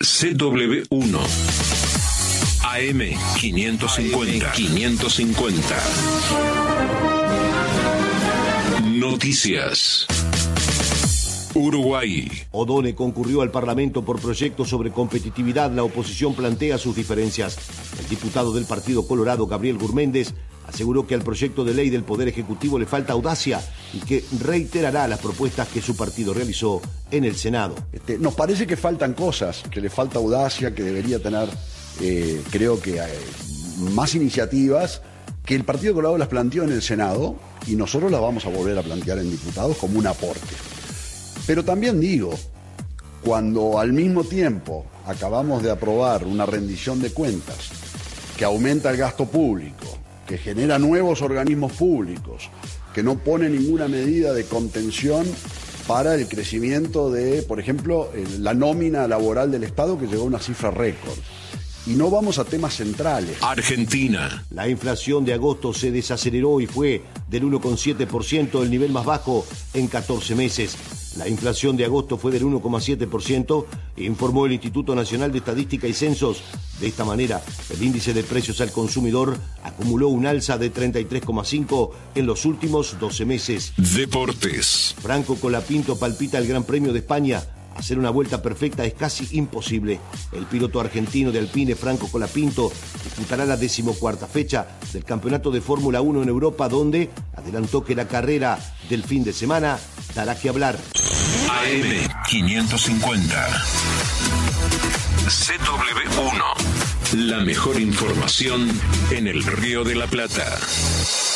CW1 AM 550. Noticias. Uruguay. Odone concurrió al Parlamento por proyectos sobre competitividad. La oposición plantea sus diferencias. El diputado del Partido Colorado, Gabriel Gurméndez, aseguró que al proyecto de ley del Poder Ejecutivo le falta audacia y que reiterará las propuestas que su partido realizó en el Senado. Nos parece que faltan cosas, que le falta audacia, que debería tener, creo que, más iniciativas, que el Partido Colorado las planteó en el Senado y nosotros las vamos a volver a plantear en diputados como un aporte. Pero también digo, cuando al mismo tiempo acabamos de aprobar una rendición de cuentas que aumenta el gasto público, que genera nuevos organismos públicos, que no pone ninguna medida de contención para el crecimiento de, por ejemplo, la nómina laboral del Estado, que llegó a una cifra récord. Y no vamos a temas centrales. Argentina. La inflación de agosto se desaceleró y fue del 1,7%, el nivel más bajo en 14 meses. La inflación de agosto fue del 1,7%, informó el Instituto Nacional de Estadística y Censos. De esta manera, el índice de precios al consumidor acumuló un alza de 33,5 en los últimos 12 meses. Deportes. Franco Colapinto palpita el Gran Premio de España. Hacer una vuelta perfecta es casi imposible. El piloto argentino de Alpine, Franco Colapinto, disputará la 14ª fecha del Campeonato de Fórmula 1 en Europa, donde adelantó que la carrera del fin de semana dará que hablar. AM 550. CW1. La mejor información en el Río de la Plata.